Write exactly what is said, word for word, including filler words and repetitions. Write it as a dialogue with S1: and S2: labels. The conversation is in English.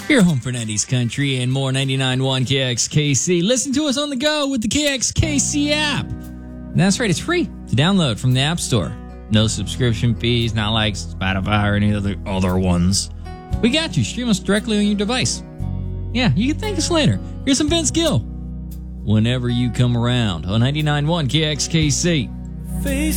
S1: Your home for nineties country and more. Ninety-nine point one K X K C. Listen to us on the go with the K X K C app. And that's right, it's free to download from the App Store. No subscription fees, not like Spotify or any other other ones. We got you. Stream us directly on your device. Yeah, you can thank us later. Here's some Vince Gill. Whenever you come around on ninety-nine point one K X K C.
S2: Face